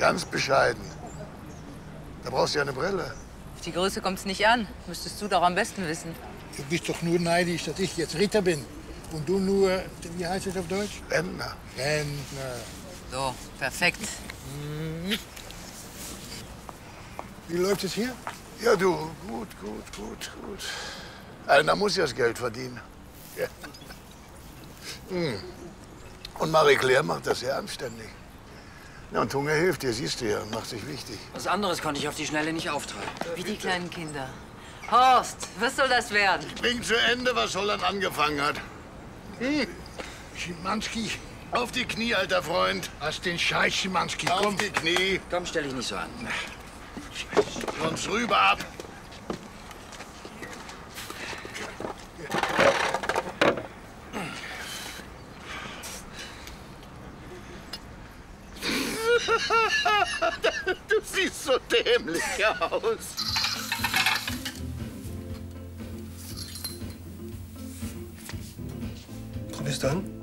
ganz bescheiden. Da brauchst du ja eine Brille. Auf die Größe kommt's nicht an. Müsstest du doch am besten wissen. Du bist doch nur neidisch, dass ich jetzt Ritter bin. Und du nur, wie heißt es auf Deutsch? Rentner. Rentner. So, perfekt. Wie läuft es hier? Ja, du, gut. Einer muss ja das Geld verdienen. Ja. Und Marie-Claire macht das sehr anständig. Ja, und Hunger hilft dir, siehst du ja, und macht sich wichtig. Was anderes konnte ich auf die Schnelle nicht auftreiben. Wie die kleinen Kinder. Horst, was soll das werden? Bring zu Ende, was Holland angefangen hat. Schimanski, Auf die Knie, alter Freund. hast den Scheiß, Schimanski, Auf komm. die Knie. Komm, stell dich nicht so an. Kommst rüber ab. Du siehst so dämlich aus. Tristan?